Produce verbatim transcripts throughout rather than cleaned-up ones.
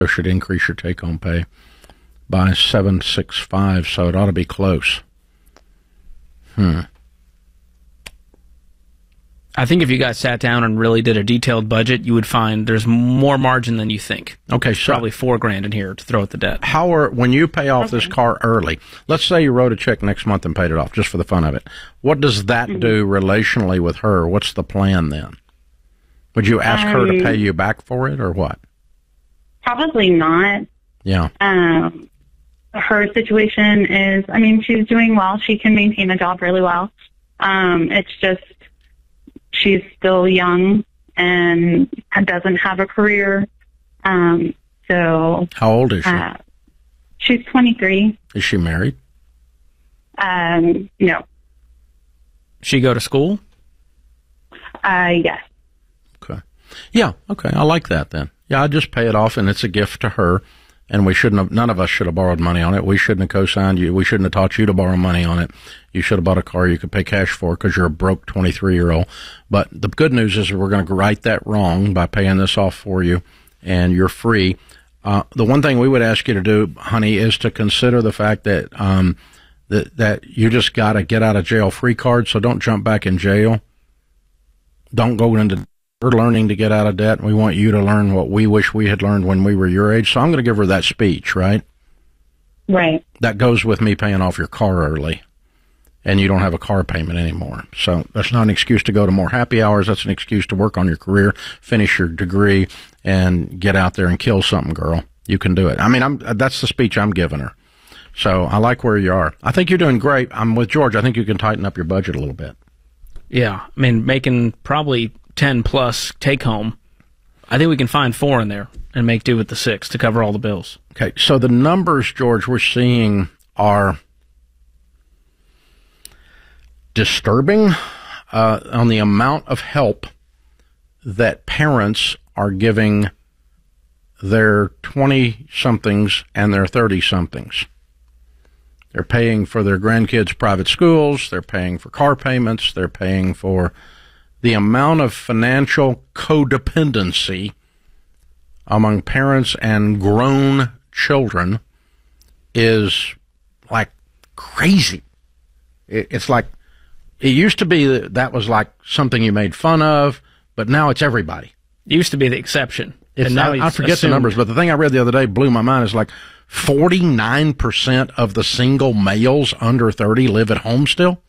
should increase your take-home pay by seven six five, so it ought to be close. Hmm. I think if you guys sat down and really did a detailed budget, you would find there's more margin than you think. Okay, so probably four grand in here to throw at the debt. How are when you pay off Okay. this car early? Let's say you wrote a check next month and paid it off just for the fun of it. What does that Mm-hmm. do relationally with her? What's the plan then? Would you ask her to Um, pay you back for it or what? Probably not. Yeah. Um, her situation is, I mean, she's doing well. She can maintain a job really well. Um, it's just she's still young and doesn't have a career. Um, so How old is she? uh, she's twenty-three. Is she married? Um, no. She go to school? Uh, yes. Okay. Yeah, okay. I like that then. Yeah, I'd just pay it off and it's a gift to her. And we shouldn't have, none of us should have borrowed money on it. We shouldn't have co-signed you. We shouldn't have taught you to borrow money on it. You should have bought a car you could pay cash for because you're a broke twenty-three-year-old. But the good news is we're going to right that wrong by paying this off for you, and you're free. Uh, the one thing we would ask you to do, honey, is to consider the fact that um, that, that you just got a get-out-of-jail-free card, so don't jump back in jail. Don't go into We're learning to get out of debt, and we want you to learn what we wish we had learned when we were your age. So I'm going to give her that speech, right? Right. That goes with me paying off your car early, and you don't have a car payment anymore. So that's not an excuse to go to more happy hours. That's an excuse to work on your career, finish your degree, and get out there and kill something, girl. You can do it. I mean, I'm, that's the speech I'm giving her. So I like where you are. I think you're doing great. I'm with George. I think you can tighten up your budget a little bit. Yeah. I mean, making probably ten plus take home. I think we can find four in there and make do with the six to cover all the bills. Okay, so the numbers, George, we're seeing are disturbing uh, on the amount of help that parents are giving their twenty-somethings and their thirty-somethings. They're paying for their grandkids' private schools. They're paying for car payments. They're paying for the amount of financial codependency among parents and grown children is like crazy. It, it's like, it used to be that that was like something you made fun of, but now it's everybody. It used to be the exception. It's, and now I, I it's forget assumed. the numbers, but the thing I read the other day blew my mind. Is like forty-nine percent of the single males under thirty live at home still.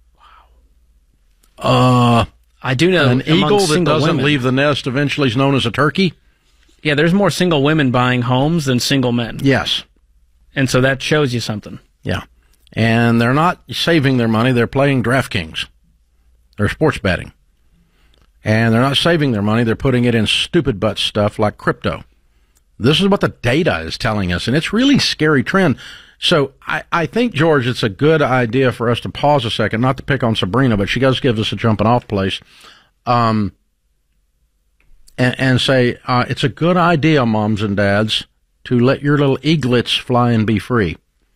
Wow. Uh, I do know an among eagle that single doesn't women, leave the nest eventually is known as a turkey. Yeah, there's more single women buying homes than single men. Yes. And so that shows you something. Yeah. And they're not saving their money. They're playing DraftKings. They're sports betting. And they're not saving their money. They're putting it in stupid butt stuff like crypto. This is what the data is telling us, and it's really a scary trend. So I, I think, George, it's a good idea for us to pause a second, not to pick on Sabrina, but she does give us a jumping off place, um, and, and say uh, it's a good idea, moms and dads, to let your little eaglets fly and be free.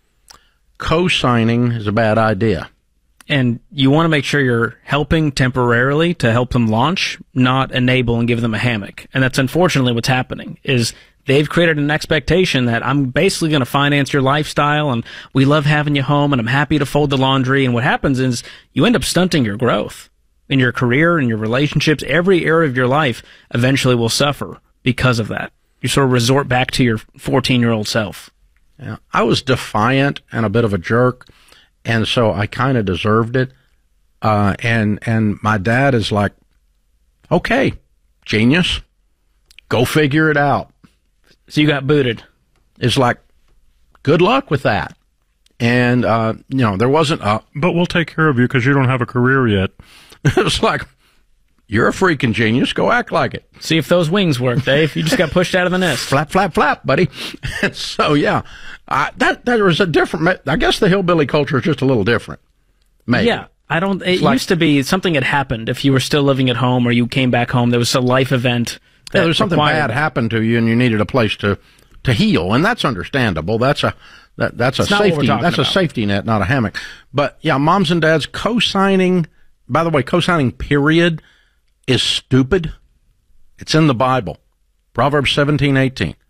Co-signing is a bad idea. And you want to make sure you're helping temporarily to help them launch, not enable and give them a hammock. And that's unfortunately what's happening, is they've created an expectation that I'm basically going to finance your lifestyle, and we love having you home, and I'm happy to fold the laundry. And what happens is you end up stunting your growth in your career and your relationships. Every area of your life eventually will suffer because of that. You sort of resort back to your fourteen-year-old self. Yeah, I was defiant and a bit of a jerk, and so I kind of deserved it. Uh, and and my dad is like, okay, genius, go figure it out. So you got booted. It's like, good luck with that. And, uh, you know, there wasn't a, but we'll take care of you because you don't have a career yet. It was like, you're a freaking genius. Go act like it. See if those wings work, Dave. You just got pushed out of the nest. Flap, flap, flap, buddy. And so, yeah, uh, that, that was a different, I guess the hillbilly culture is just a little different. Maybe. Yeah. I don't, it like, used to be something had happened if you were still living at home or you came back home. There was a life event. Yeah, there's something required. bad happened to you and you needed a place to, to heal. And that's understandable. That's a, that, that's a It's not what we're safety, talking that's about. a safety net, not a hammock. But yeah, moms and dads co-signing, by the way, co-signing period is stupid. It's in the Bible. Proverbs seventeen eighteen.